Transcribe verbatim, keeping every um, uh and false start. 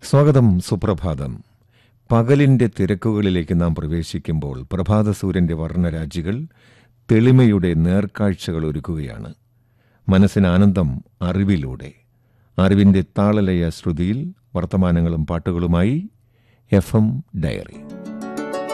സ്വാഗതം. സുപ്രഭാതം. പകലിൻ്റെ തിരക്കുകളിലേക്ക് നാം പ്രവേശിക്കുമ്പോൾ പ്രഭാതസൂര്യൻ്റെ വർണ്ണരാജികൾ തെളിമയുടെ നേർക്കാഴ്ചകൾ ഒരുക്കുകയാണ്. മനസ്സിന് ആനന്ദം അറിവിലൂടെ. അറിവിൻ്റെ താളലയ ശ്രുതിയിൽ വർത്തമാനങ്ങളും പാട്ടുകളുമായി എഫ് എം ഡയറി.